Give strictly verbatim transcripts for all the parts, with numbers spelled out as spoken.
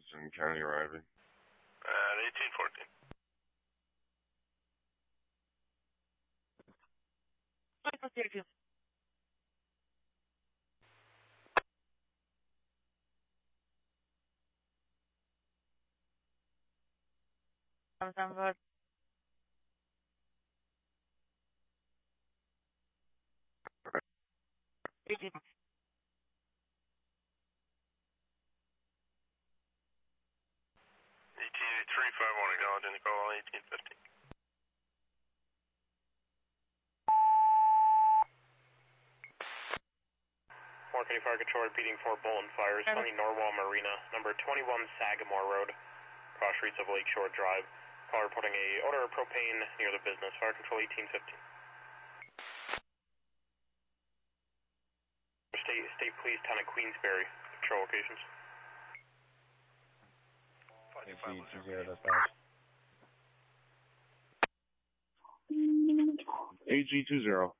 Jefferson County arriving. At eighteen fourteen. Number eighteen. E T A three five one, acknowledging the call on eighteen fifteen. Mark County Fire Control repeating for Bolton fires on the Norwalk Marina, number twenty-one Sagamore Road, cross streets of Lakeshore Drive. Call reporting a odor of propane near the business. Fire Control eighteen fifteen. State, State Police, Town of Queensberry, control locations. A G two zero, that's fine. A G two zero.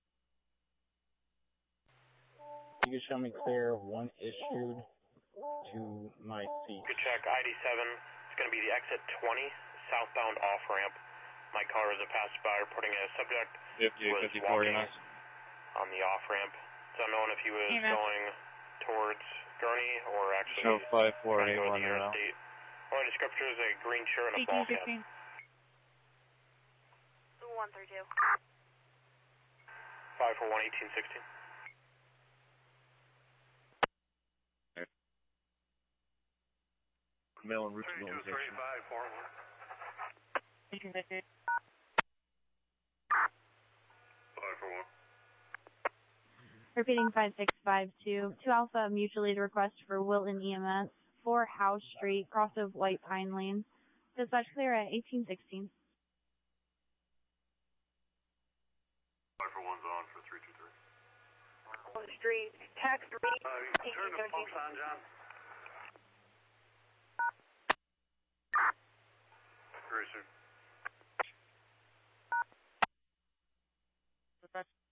You can show me clear one issued to my seat. Good check, I D seven. It's going to be the exit twenty, southbound off-ramp. My car is a passerby reporting a subject was walking on the off-ramp. It's unknown if he was Amen. going towards Gurney or actually Show five four trying eight to go to one the now. interstate. Only descriptor is a green shirt and a ball eighteen cap. fifteen. one three two. five four one, eighteen sixteen. Mail and route to three two location. three five four one. eighteen fifteen. five four one. Repeating five six five two. Two Alpha mutual aid request for Wilton E M S, four House Street, cross of White Pine Lane. Dispatch clear at eighteen sixteen. five four one's on for three two three. Street, tax three, Uh, eighteen turn the thirteen. pumps on, John. Great, sir. Dispatch.